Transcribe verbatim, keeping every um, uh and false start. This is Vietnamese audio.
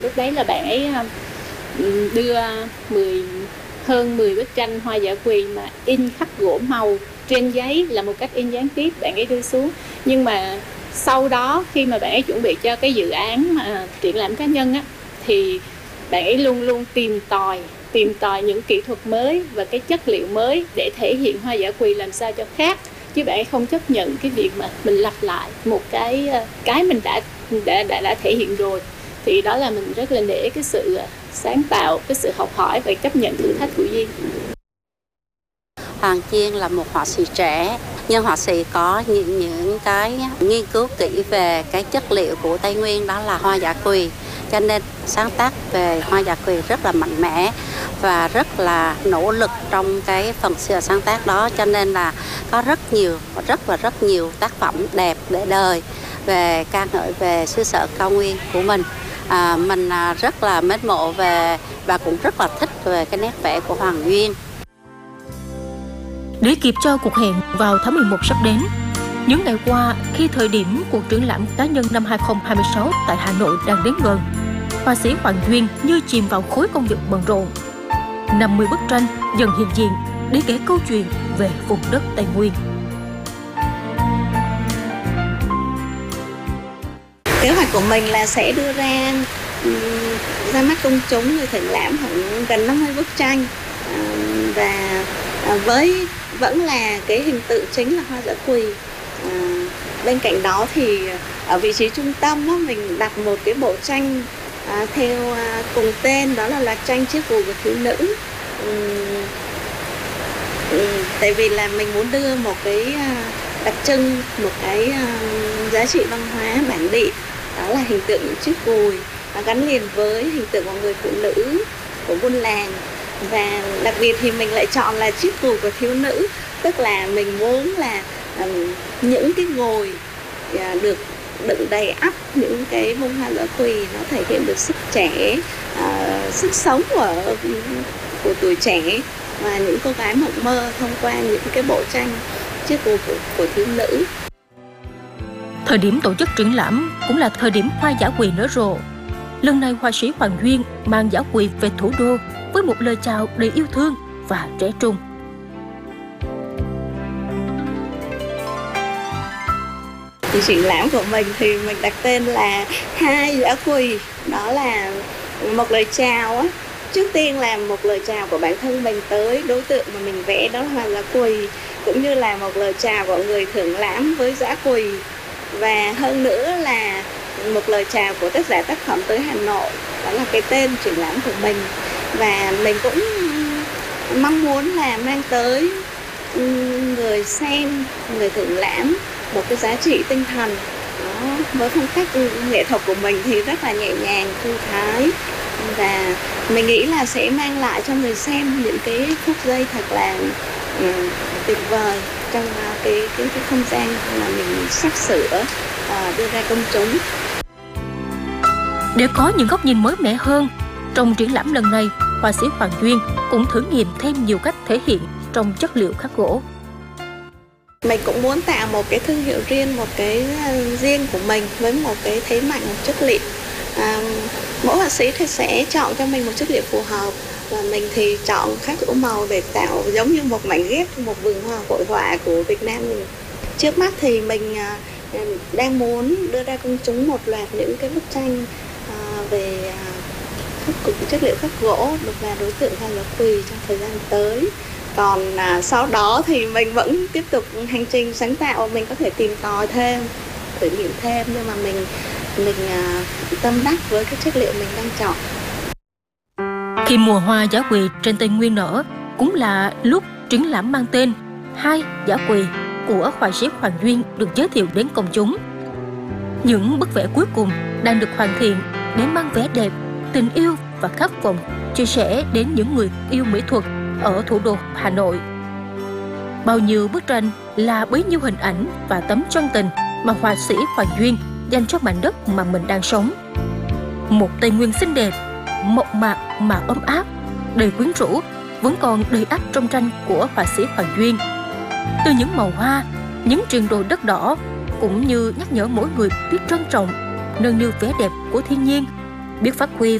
Lúc đấy là bạn ấy đưa mười hơn mười bức tranh hoa dã quỳ mà in khắc gỗ màu trên giấy là một cách in gián tiếp, bạn ấy đưa xuống. Nhưng mà sau đó khi mà bạn ấy chuẩn bị cho cái dự án mà triển lãm cá nhân á, thì bạn ấy luôn luôn tìm tòi tìm tòi những kỹ thuật mới và cái chất liệu mới để thể hiện hoa dã quỳ làm sao cho khác, chứ bạn ấy không chấp nhận cái việc mà mình lặp lại một cái cái mình đã đã đã, đã thể hiện rồi. Thì đó là mình rất là nể cái sự sáng tạo, cái sự học hỏi và chấp nhận thử thách của Duyên. Hoàng Duyên là một họa sĩ trẻ, nhưng họa sĩ có những những cái nghiên cứu kỹ về cái chất liệu của Tây Nguyên, đó là hoa dã quỳ, cho nên sáng tác về hoa dã quỳ rất là mạnh mẽ và rất là nỗ lực trong cái phần sáng tác đó, cho nên là có rất nhiều rất và rất nhiều tác phẩm đẹp để đời về ca ngợi về xứ sở cao nguyên của mình. À, mình rất là mến mộ về và cũng rất là thích về cái nét vẽ của Hoàng Duyên. Để kịp cho cuộc hẹn vào tháng mười một sắp đến, những ngày qua khi thời điểm cuộc triển lãm cá nhân năm hai không hai sáu tại Hà Nội đang đến gần, họa sĩ Hoàng Duyên như chìm vào khối công việc bận rộn. năm mươi bức tranh dần hiện diện để kể câu chuyện về vùng đất Tây Nguyên. Kế hoạch của mình là sẽ đưa ra ra mắt công chúng người triển lãm khoảng gần năm mươi bức tranh, và với vẫn là cái hình tượng chính là hoa dã quỳ. À, bên cạnh đó thì ở vị trí trung tâm đó, mình đặt một cái bộ tranh à, theo à, cùng tên, đó là loạt tranh Chiếc Gùi của thiếu nữ. Uhm, uhm, tại vì là mình muốn đưa một cái à, đặc trưng, một cái à, giá trị văn hóa bản địa, đó là hình tượng những chiếc gùi gắn liền với hình tượng của người phụ nữ của buôn làng. Và đặc biệt thì mình lại chọn là chiếc gùi của thiếu nữ, tức là mình muốn là um, những cái gùi uh, được đựng đầy ắp những cái bông hoa dã quỳ, nó thể hiện được sức trẻ, uh, sức sống của, của tuổi trẻ và những cô gái mộng mơ thông qua những cái bộ tranh chiếc gùi của, của thiếu nữ. Thời điểm tổ chức triển lãm cũng là thời điểm hoa dã quỳ nở rộ. Lần này họa sĩ Hoàng Duyên mang dã quỳ về thủ đô với một lời chào đầy yêu thương và trẻ trung. Triển lãm của mình thì mình đặt tên là Hai dã quỳ, đó là một lời chào á. Trước tiên là một lời chào của bản thân mình tới đối tượng mà mình vẽ, đó là hoa dã quỳ, cũng như là một lời chào của người thưởng lãm với dã quỳ, và hơn nữa là một lời chào của tác giả tác phẩm tới Hà Nội, đó là cái tên triển lãm của mình. Và mình cũng mong muốn là mang tới người xem, người thưởng lãm một cái giá trị tinh thần. Đó, với phong cách nghệ thuật của mình thì rất là nhẹ nhàng, thư thái, và mình nghĩ là sẽ mang lại cho người xem những cái phút giây thật là um, tuyệt vời trong uh, cái, cái cái không gian mà mình sắp sửa uh, đưa ra công chúng. Để có những góc nhìn mới mẻ hơn, trong triển lãm lần này, họa sĩ Hoàng Duyên cũng thử nghiệm thêm nhiều cách thể hiện trong chất liệu khắc gỗ. Mình cũng muốn tạo một cái thương hiệu riêng, một cái riêng của mình với một cái thế mạnh, một chất liệu. À, mỗi họa sĩ thì sẽ chọn cho mình một chất liệu phù hợp, và mình thì chọn khắc gỗ màu để tạo giống như một mảnh ghép, một vườn hoa hội họa của Việt Nam mình. Trước mắt thì mình à, đang muốn đưa ra công chúng một loạt những cái bức tranh à, về à, chất liệu khắc gỗ được là đối tượng hoa dã quỳ trong thời gian tới. Còn à, sau đó thì mình vẫn tiếp tục hành trình sáng tạo, mình có thể tìm tòi thêm, thử nghiệm thêm, nhưng mà mình mình à, tâm đắc với cái chất liệu mình đang chọn. Khi mùa hoa dã quỳ trên Tây Nguyên nở, cũng là lúc triển lãm mang tên Hai dã quỳ của họa sĩ Hoàng Duyên được giới thiệu đến công chúng. Những bức vẽ cuối cùng đang được hoàn thiện để mang vẻ đẹp, tình yêu và khát vọng chia sẻ đến những người yêu mỹ thuật ở thủ đô Hà Nội. Bao nhiêu bức tranh là bấy nhiêu hình ảnh và tấm chân tình mà họa sĩ Hoàng Duyên dành cho mảnh đất mà mình đang sống. Một Tây Nguyên xinh đẹp, mộc mạc mà ấm áp, đầy quyến rũ vẫn còn đầy ắp trong tranh của họa sĩ Hoàng Duyên. Từ những màu hoa, những triền đồi đất đỏ, cũng như nhắc nhở mỗi người biết trân trọng, nâng niu vẻ đẹp của thiên nhiên, biết phát huy